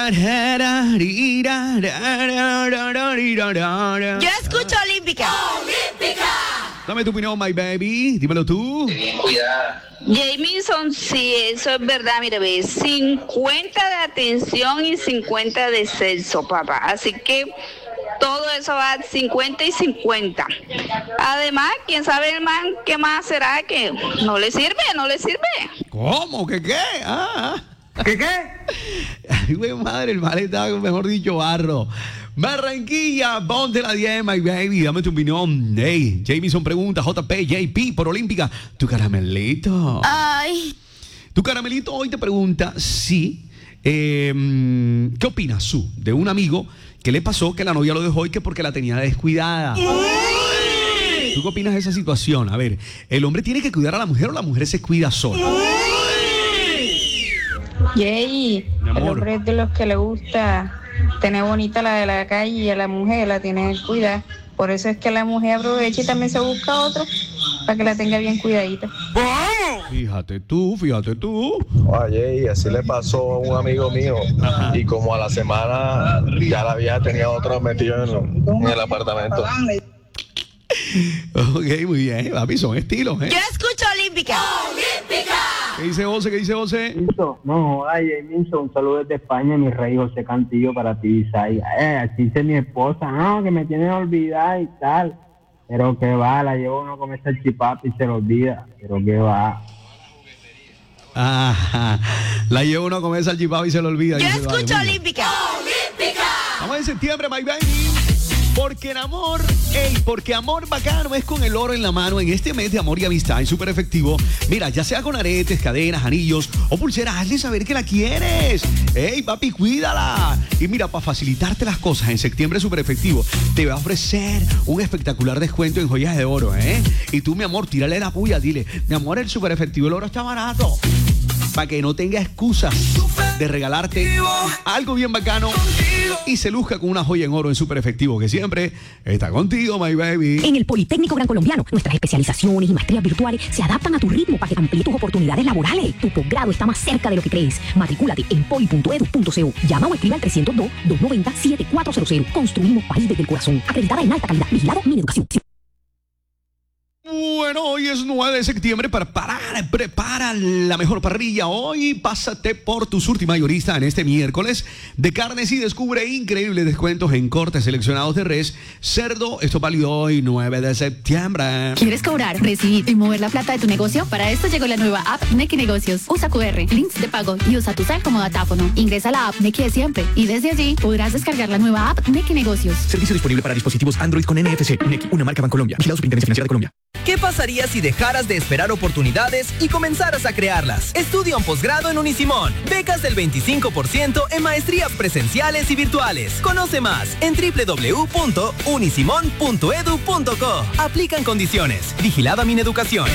Yo escucho Olímpica. Dame tu opinión, my baby. Dímelo tú. Bien cuidada. Jamison, sí, eso es verdad, mire, ve, 50 de atención y 50 de sexo, papá. Así que todo eso va 50 y 50. Además, quién sabe el man qué más será que no le sirve. ¿Cómo? ¿Qué? ¿Qué? Ay, güey, madre, el mal está, mejor dicho, barro. Barranquilla, ponte la 10, my baby. Dame tu opinión. Hey, Jamison pregunta, JP, JP, por Olímpica. Tu caramelito. Ay. Tu caramelito hoy te pregunta si, ¿qué opinas, Su, de un amigo que le pasó que la novia lo dejó y que porque la tenía descuidada? ¿Tú qué opinas de esa situación? A ver, ¿el hombre tiene que cuidar a la mujer o la mujer se cuida sola? Yay, Mi amor. el hombre es de los que le gusta tener bonita la de la calle y a la mujer la tiene que cuidar. Por eso es que la mujer aprovecha y también se busca otro para que la tenga bien cuidadita. Fíjate tú. Oye, y así le pasó a un amigo mío. Y como a la semana ya la vieja tenía otro metido en el apartamento. Ok, muy bien, papi, son estilos, ¿eh? Yo escucho Olímpica. ¿Qué dice José? No, ay, Jameson, un saludo desde España, mi rey José Cantillo para ti, Isai. Así dice mi esposa, no, que me tiene olvidada y tal. Pero que va, la llevo uno a comer salchipapa y se lo olvida. Pero que va. Ajá. La lleva uno a comer salchipapa y se lo olvida. Yo dice, escucho vale, Olímpica. Vamos en septiembre, my baby. Porque el amor, porque amor bacano es con el oro en la mano en este mes de amor y amistad, es súper efectivo. Mira, ya sea con aretes, cadenas, anillos o pulseras, hazle saber que la quieres. Ey, papi, cuídala. Y mira, para facilitarte las cosas, en septiembre súper efectivo, te va a ofrecer un espectacular descuento en joyas de oro, ¿eh? Y tú, mi amor, tírale la puya, dile, mi amor, el súper efectivo, el oro está barato. Para que no tenga excusas de regalarte algo bien bacano y se luzca con una joya en oro en súper efectivo que siempre está contigo, my baby. En el Politécnico Gran Colombiano, nuestras especializaciones y maestrías virtuales se adaptan a tu ritmo para que amplíe tus oportunidades laborales. Tu posgrado está más cerca de lo que crees. Matricúlate en poli.edu.co. Llama o escribe al 302-290-7400. Construimos país desde el corazón. Acreditada en alta calidad. Vigilado Mineducación. Bueno, hoy es 9 de septiembre. Prepara la mejor parrilla. Hoy pásate por tu Surtimayorista en este miércoles de carnes y descubre increíbles descuentos en cortes seleccionados de res, cerdo. Esto es válido hoy, 9 de septiembre. ¿Quieres cobrar, recibir y mover la plata de tu negocio? Para esto llegó la nueva app Nequi Negocios. Usa QR, links de pago y usa tu cel como datáfono. Ingresa a la app Nequi de siempre y desde allí podrás descargar la nueva app Nequi Negocios. Servicio disponible para dispositivos Android con NFC. Nequi, una marca Bancolombia. Vigilado Superintendencia Financiera de Colombia. ¿Qué pasaría si dejaras de esperar oportunidades y comenzaras a crearlas? Estudia un posgrado en Unisimón. Becas del 25% en maestrías presenciales y virtuales. Conoce más en www.unisimon.edu.co. Aplican condiciones. Vigilada Mineducación.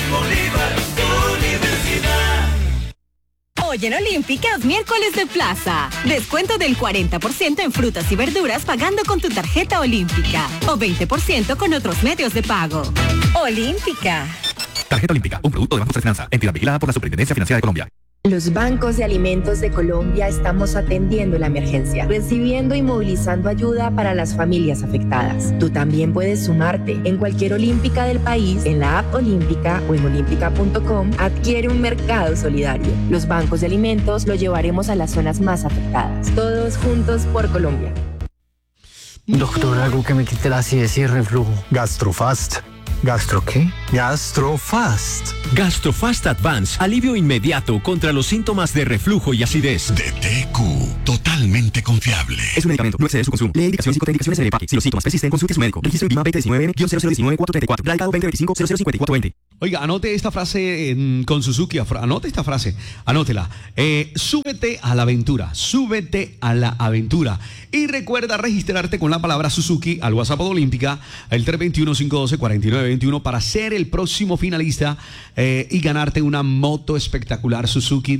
Hoy en Olímpica es miércoles de plaza. Descuento del 40% en frutas y verduras pagando con tu tarjeta Olímpica. O 20% con otros medios de pago. Olímpica. Tarjeta Olímpica, un producto de Banco de Finanza, entidad vigilada por la Superintendencia Financiera de Colombia. Los bancos de alimentos de Colombia estamos atendiendo la emergencia, recibiendo y movilizando ayuda para las familias afectadas. Tú también puedes sumarte. En cualquier Olímpica del país, en la app Olímpica o en olímpica.com, adquiere un mercado solidario. Los bancos de alimentos lo llevaremos a las zonas más afectadas. Todos juntos por Colombia. Doctor, algo que me quite la acidez y el reflujo. Gastrofast. ¿Gastro qué? Gastrofast. Gastrofast Advance, alivio inmediato contra los síntomas de reflujo y acidez. De TQ, totalmente confiable. Es un medicamento, no excede su consumo. Lee indicaciones y contraindicaciones en el empaque. Si los síntomas persisten, consulte a su médico. Registro INVIMA 2019-0019-434. Radicado 2025-005420. Oiga, anote esta frase con Suzuki. Anote esta frase. Anótela. Súbete a la aventura. Súbete a la aventura. Y recuerda registrarte con la palabra Suzuki al WhatsApp de Olímpica, el 321-512-4921, para ser el próximo finalista y ganarte una moto espectacular Suzuki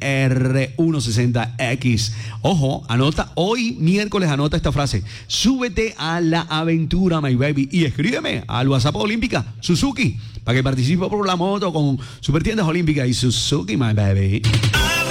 DR160X. Ojo, anota, hoy miércoles anota esta frase. Súbete a la aventura, my baby. Y escríbeme al WhatsApp de Olímpica, Suzuki, para que participe por la moto con Supertiendas Olímpicas y Suzuki, my baby.